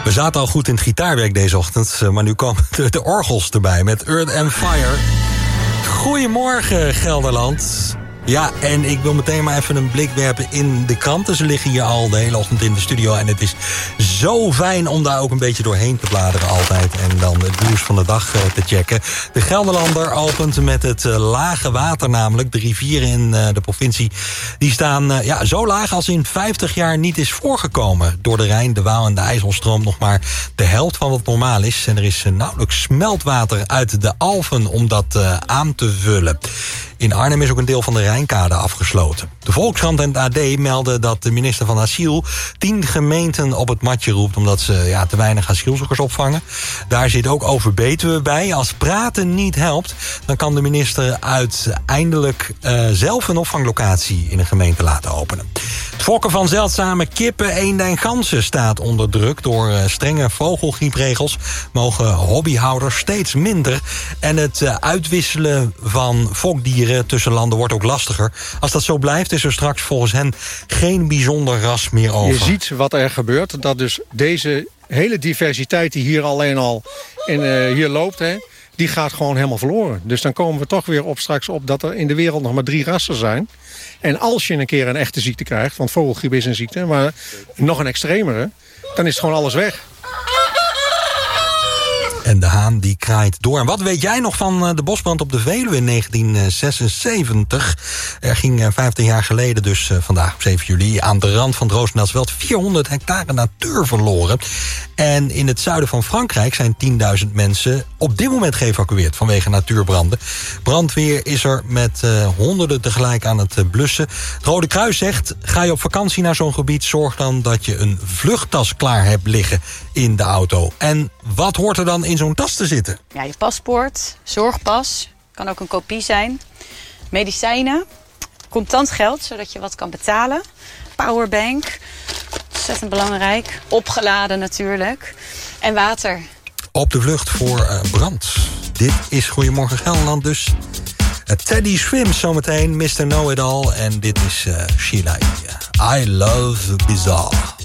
We zaten al goed in het gitaarwerk deze ochtend, maar nu komen de orgels erbij met Earth and Fire. Goedemorgen Gelderland. Ja, en ik wil meteen maar even een blik werpen in de kranten. Ze liggen hier al de hele ochtend in de studio en het is zo fijn om daar ook een beetje doorheen te bladeren altijd. En dan het nieuws van de dag te checken. De Gelderlander opent met het lage water namelijk. De rivieren in de provincie die staan zo laag als in 50 jaar niet is voorgekomen. Door de Rijn, de Waal en de IJssel stroomt nog maar de helft van wat normaal is. En er is nauwelijks smeltwater uit de Alphen om dat aan te vullen. In Arnhem is ook een deel van de Rijnkade afgesloten. De Volkskrant en het AD melden dat de minister van Asiel 10 gemeenten op het matje roept omdat ze te weinig asielzoekers opvangen. Daar zit ook Overbetuwe bij. Als praten niet helpt, dan kan de minister uiteindelijk zelf een opvanglocatie in een gemeente laten openen. Het fokken van zeldzame kippen, eenden en ganzen staat onder druk. Door strenge vogelgriepregels mogen hobbyhouders steeds minder. En het uitwisselen van fokdieren tussen landen wordt ook lastiger. Als dat zo blijft, is er straks volgens hen geen bijzonder ras meer over. Je ziet wat er gebeurt. Dat dus deze hele diversiteit die hier alleen al hier loopt, die gaat gewoon helemaal verloren. Dus dan komen we toch weer straks op dat er in de wereld nog maar 3 rassen zijn. En als je een keer een echte ziekte krijgt, want vogelgriep is een ziekte, maar nog een extremere, dan is gewoon alles weg. En de haan die kraait door. En wat weet jij nog van de bosbrand op de Veluwe in 1976? Er ging 15 jaar geleden, dus vandaag op 7 juli... aan de rand van het Roosendaalsveld 400 hectare natuur verloren. En in het zuiden van Frankrijk zijn 10.000 mensen op dit moment geëvacueerd vanwege natuurbranden. Brandweer is er met honderden tegelijk aan het blussen. Het Rode Kruis zegt, ga je op vakantie naar zo'n gebied, zorg dan dat je een vluchttas klaar hebt liggen in de auto. En wat hoort er dan in zo'n tas te zitten? Ja, je paspoort, zorgpas, kan ook een kopie zijn. Medicijnen, contant geld, zodat je wat kan betalen. Powerbank, ontzettend belangrijk. Opgeladen natuurlijk. En water. Op de vlucht voor brand. Dit is Goedemorgen Gelderland dus. Teddy Swims zometeen, Mr. Know-It-All. En dit is Sheila. I Love Bizarre.